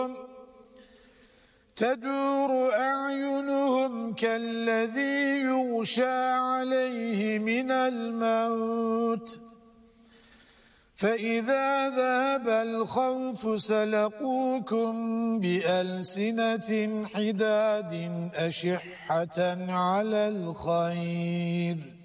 تدور أعينهم كالذي يغشى عليه من الموت فإذا ذهب الخوف سلقوكم بألسنة حداد أشحة على الخير